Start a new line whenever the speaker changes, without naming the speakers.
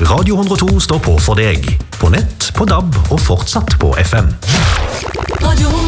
Radio 102 står på for deg. På nett, på DAB og fortsatt på FM.
Radio 102.